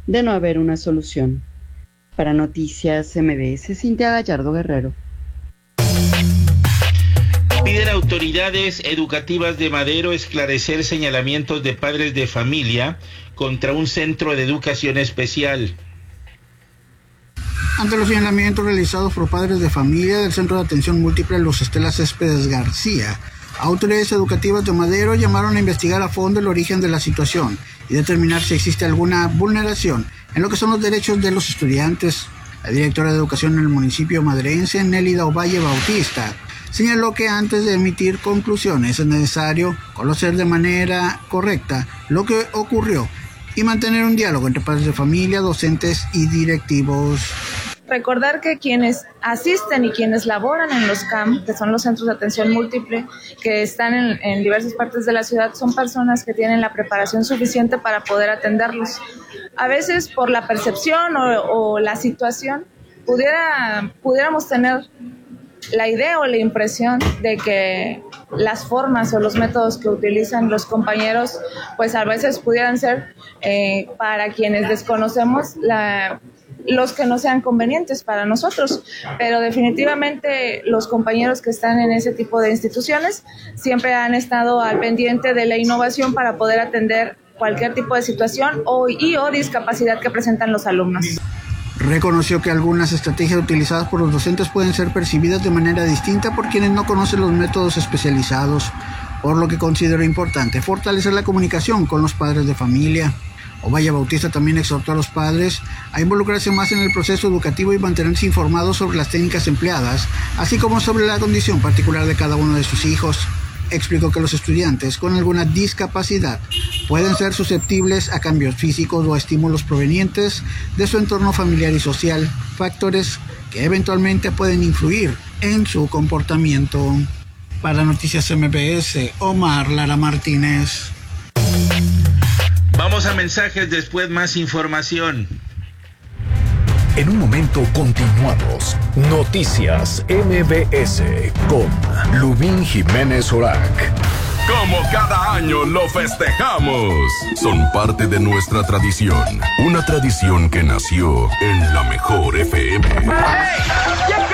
de no haber una solución. Para Noticias MBS, Cintia Gallardo Guerrero. Piden autoridades educativas de Madero esclarecer señalamientos de padres de familia contra un centro de educación especial. Ante los señalamientos realizados por padres de familia del Centro de Atención Múltiple Los Estela Céspedes García, autoridades educativas de Madero llamaron a investigar a fondo el origen de la situación y determinar si existe alguna vulneración en lo que son los derechos de los estudiantes. La directora de Educación en el municipio maderense, Nélida Ovalle Bautista, señaló que antes de emitir conclusiones es necesario conocer de manera correcta lo que ocurrió y mantener un diálogo entre padres de familia, docentes y directivos. Recordar que quienes asisten y quienes laboran en los CAM, que son los centros de atención múltiple, que están en diversas partes de la ciudad, son personas que tienen la preparación suficiente para poder atenderlos. A veces por la percepción o la situación, pudiéramos tener la idea o la impresión de que las formas o los métodos que utilizan los compañeros, pues a veces pudieran ser para quienes desconocemos los que no sean convenientes para nosotros, pero definitivamente los compañeros que están en ese tipo de instituciones siempre han estado al pendiente de la innovación para poder atender cualquier tipo de situación o discapacidad que presentan los alumnos. Reconoció que algunas estrategias utilizadas por los docentes pueden ser percibidas de manera distinta por quienes no conocen los métodos especializados, por lo que consideró importante fortalecer la comunicación con los padres de familia. Ovalle Bautista también exhortó a los padres a involucrarse más en el proceso educativo y mantenerse informados sobre las técnicas empleadas, así como sobre la condición particular de cada uno de sus hijos. Explicó que los estudiantes con alguna discapacidad pueden ser susceptibles a cambios físicos o a estímulos provenientes de su entorno familiar y social, factores que eventualmente pueden influir en su comportamiento. Para Noticias MBS, Omar Lara Martínez. Vamos a mensajes, después más información. En un momento continuamos. Noticias MBS con Lubín Jiménez Orac. Como cada año lo festejamos. Son parte de nuestra tradición. Una tradición que nació en la mejor FM. ¡Hey!